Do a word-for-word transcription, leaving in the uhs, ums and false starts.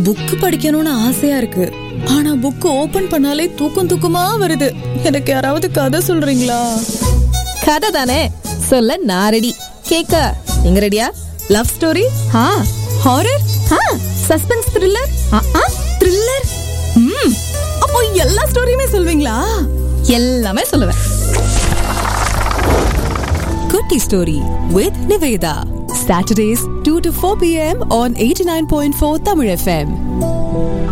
Book படிக்கணும்னு ஆசையா இருக்கு. ஆனா புக் ஓபன் பண்ணாலே தூக்கம் தூக்கமா வருது. எனக்கு யாராவது கதை சொல்றீங்களா? கதை தானே சொல்ல நான் ரெடி. கேக்க நீங்க ரெடியா? லவ் ஸ்டோரி, ஆ ஹாரர், ஆ சஸ்பென்ஸ் த்ரில்லர், ஆ த்ரில்லர். ம் அப்போ எல்லா ஸ்டோரியுமே சொல்வீங்களா? எல்லாமே சொல்லுவேன். குட்டி story with Nivetha. Saturdays two to four p m on eighty-nine point four Tamil F M.